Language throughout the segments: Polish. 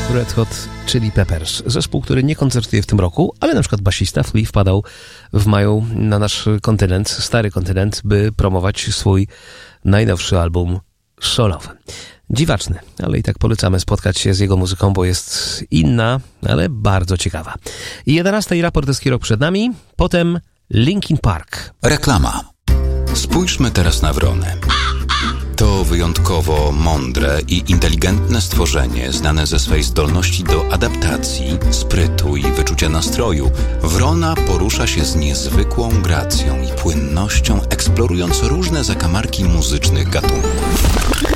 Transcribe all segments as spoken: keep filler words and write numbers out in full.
Red Hot Chili Peppers. Zespół, który nie koncertuje w tym roku, ale na przykład basista Flea wpadał w maju na nasz kontynent, stary kontynent, by promować swój najnowszy album solowy. Dziwaczny, ale i tak polecamy spotkać się z jego muzyką, bo jest inna, ale bardzo ciekawa. I jedenasty raporterski rok przed nami, potem Linkin Park. Reklama. Spójrzmy teraz na wronę. To wyjątkowo mądre i inteligentne stworzenie, znane ze swej zdolności do adaptacji, sprytu i wyczucia nastroju. Wrona porusza się z niezwykłą gracją i płynnością, eksplorując różne zakamarki muzycznych gatunków.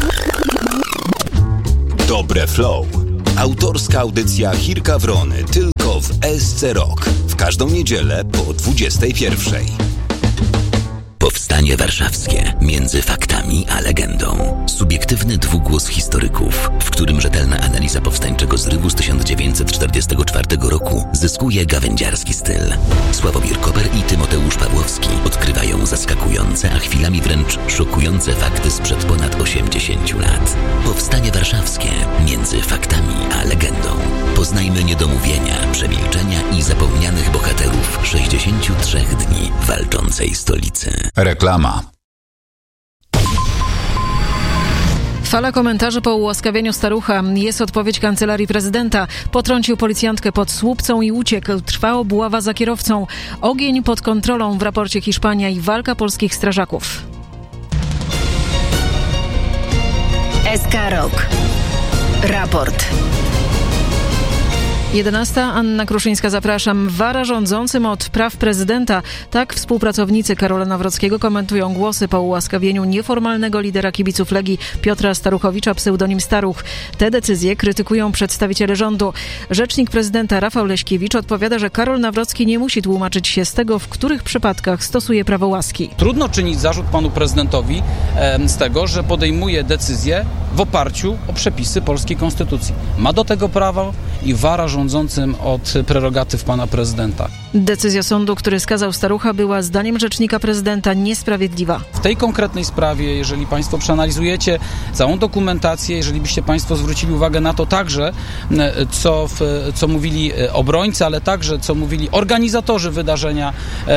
Dobre Flow. Autorska audycja Chirka Wrony tylko w S C Rock. W każdą niedzielę po dwudziestej pierwszej. Powstanie Warszawskie. Między faktami a legendą. Subiektywny dwugłos historyków, w którym rzetelna analiza powstańczego zrywu z tysiąc dziewięćset czterdziestego czwartego roku zyskuje gawędziarski styl. Sławomir Koper i Tymoteusz Pawłowski odkrywają zaskakujące, a chwilami wręcz szokujące fakty sprzed ponad osiemdziesięciu lat. Powstanie Warszawskie. Między faktami a legendą. Poznajmy niedomówienia, przemilczenia i zapomnianych bohaterów sześćdziesięciu trzech dni walczącej stolicy. Reklama. Fala komentarzy po ułaskawieniu starucha. Jest odpowiedź kancelarii prezydenta. Potrącił policjantkę pod Słupcą i uciekł. Trwa obława za kierowcą. Ogień pod kontrolą w raporcie Hiszpania i walka polskich strażaków. S K Rock. Raport. jedenasta. Anna Kruszyńska, zapraszam. Wara rządzącym od praw prezydenta. Tak współpracownicy Karola Nawrockiego komentują głosy po ułaskawieniu nieformalnego lidera kibiców Legii Piotra Staruchowicza, pseudonim Staruch. Te decyzje krytykują przedstawiciele rządu. Rzecznik prezydenta Rafał Leśkiewicz odpowiada, że Karol Nawrocki nie musi tłumaczyć się z tego, w których przypadkach stosuje prawo łaski. Trudno czynić zarzut panu prezydentowi e, z tego, że podejmuje decyzje w oparciu o przepisy polskiej konstytucji. Ma do tego prawo i wara rządzącym od prerogatyw pana prezydenta. Decyzja sądu, który skazał Starucha, była zdaniem rzecznika prezydenta niesprawiedliwa. W tej konkretnej sprawie, jeżeli państwo przeanalizujecie całą dokumentację, jeżeli byście państwo zwrócili uwagę na to także, co, w, co mówili obrońcy, ale także co mówili organizatorzy wydarzenia,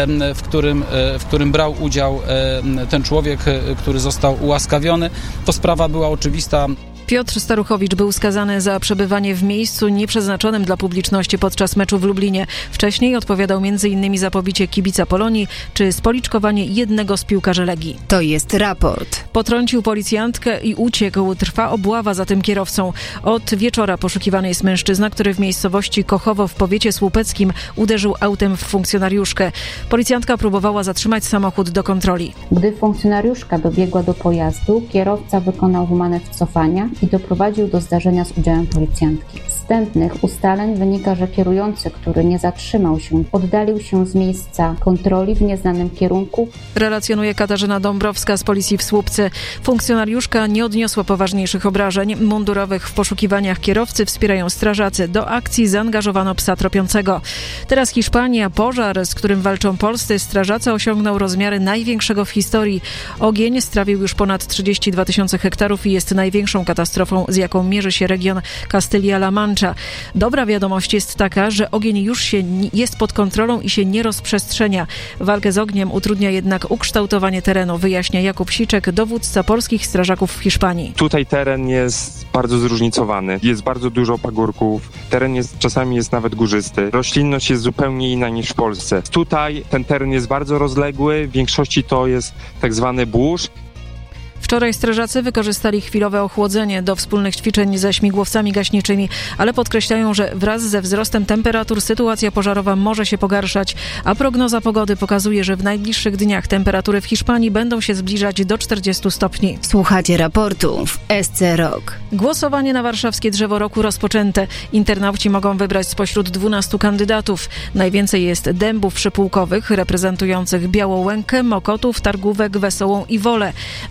w którym, w którym brał udział ten człowiek, który został ułaskawiony, to sprawa była oczywista. Piotr Staruchowicz był skazany za przebywanie w miejscu nieprzeznaczonym dla publiczności podczas meczu w Lublinie. Wcześniej odpowiadał między innymi za pobicie kibica Polonii czy spoliczkowanie jednego z piłkarzy Legii. To jest raport. Potrącił policjantkę i uciekł. Trwa obława za tym kierowcą. Od wieczora poszukiwany jest mężczyzna, który w miejscowości Kochowo w powiecie słupeckim uderzył autem w funkcjonariuszkę. Policjantka próbowała zatrzymać samochód do kontroli. Gdy funkcjonariuszka dobiegła do pojazdu, kierowca wykonał manewr cofania i doprowadził do zdarzenia z udziałem policjantki. Z wstępnych ustaleń wynika, że kierujący, który nie zatrzymał się, oddalił się z miejsca kontroli w nieznanym kierunku. Relacjonuje Katarzyna Dąbrowska z policji w Słupcy. Funkcjonariuszka nie odniosła poważniejszych obrażeń. Mundurowych w poszukiwaniach kierowcy wspierają strażacy. Do akcji zaangażowano psa tropiącego. Teraz Hiszpania. Pożar, z którym walczą polscy strażacy, osiągnął rozmiary największego w historii. Ogień strawił już ponad trzydzieści dwa tysiące hektarów i jest największą katastrofą, z jaką mierzy się region Kastylia-La Mancha. Dobra wiadomość jest taka, że ogień już się jest pod kontrolą i się nie rozprzestrzenia. Walkę z ogniem utrudnia jednak ukształtowanie terenu, wyjaśnia Jakub Siczek, dowódca polskich strażaków w Hiszpanii. Tutaj teren jest bardzo zróżnicowany. Jest bardzo dużo pagórków. Teren jest, czasami jest nawet górzysty. Roślinność jest zupełnie inna niż w Polsce. Tutaj ten teren jest bardzo rozległy. W większości to jest tak zwany burz. Wczoraj strażacy wykorzystali chwilowe ochłodzenie do wspólnych ćwiczeń ze śmigłowcami gaśniczymi, ale podkreślają, że wraz ze wzrostem temperatur sytuacja pożarowa może się pogarszać, a prognoza pogody pokazuje, że w najbliższych dniach temperatury w Hiszpanii będą się zbliżać do czterdziestu stopni. Słuchacie raportu w S C Rock. Głosowanie na warszawskie drzewo roku rozpoczęte. Internauci mogą wybrać spośród dwunastu kandydatów. Najwięcej jest dębów przypółkowych reprezentujących Białołękę, Mokotów, Targówek, Wesołą i Wolę. Bielany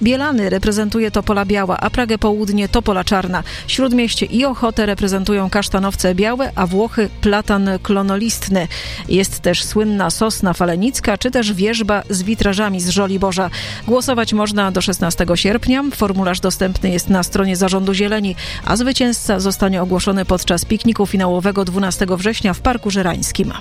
reprezentuje Topola Biała, a Pragę Południe Topola Czarna. Śródmieście i Ochotę reprezentują kasztanowce białe, a Włochy platan klonolistny. Jest też słynna sosna falenicka, czy też wierzba z witrażami z Żoliborza. Głosować można do szesnastego sierpnia. Formularz dostępny jest na stronie Zarządu Zieleni, a zwycięzca zostanie ogłoszony podczas pikniku finałowego dwunastego września w Parku Żerańskim.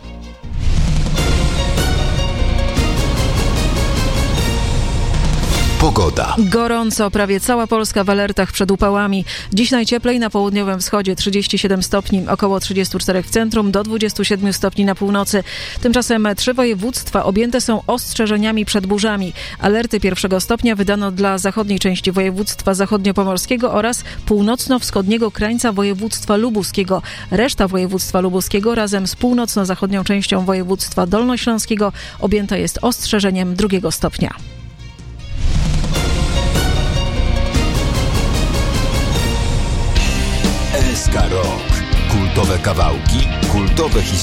Pogoda. Gorąco, prawie cała Polska w alertach przed upałami. Dziś najcieplej na południowym wschodzie trzydzieści siedem stopni, około trzydzieści cztery w centrum, do dwudziestu siedmiu stopni na północy. Tymczasem trzy województwa objęte są ostrzeżeniami przed burzami. Alerty pierwszego stopnia wydano dla zachodniej części województwa zachodniopomorskiego oraz północno-wschodniego krańca województwa lubuskiego. Reszta województwa lubuskiego razem z północno-zachodnią częścią województwa dolnośląskiego objęta jest ostrzeżeniem drugiego stopnia. S K Rock. Kultowe kawałki, kultowe historie.